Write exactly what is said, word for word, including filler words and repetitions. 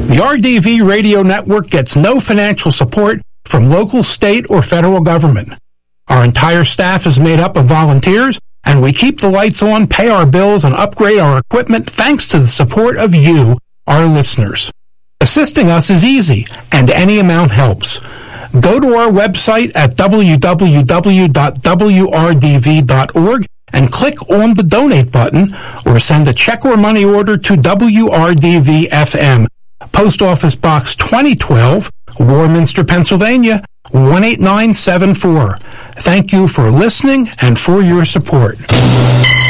The R D V Radio Network gets no financial support from local, state, or federal government. Our entire staff is made up of volunteers, and we keep the lights on, pay our bills, and upgrade our equipment thanks to the support of you, our listeners. Assisting us is easy, and any amount helps. Go to our website at w w w dot w r d v dot org and click on the donate button, or send a check or money order to W R D V F M, Post Office Box twenty twelve, Warminster, Pennsylvania, one eight nine seven four. Thank you for listening and for your support.